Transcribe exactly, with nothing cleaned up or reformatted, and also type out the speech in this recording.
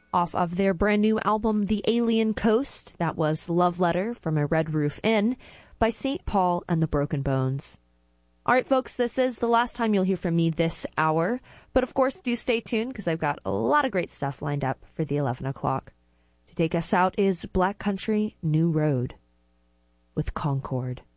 Off of their brand new album, The Alien Coast, that was Love Letter from a Red Roof Inn by Saint Paul and the Broken Bones. All right, folks, this is the last time you'll hear from me this hour. But of course, do stay tuned because I've got a lot of great stuff lined up for the eleven o'clock. To take us out is Black Country New Road with Concord.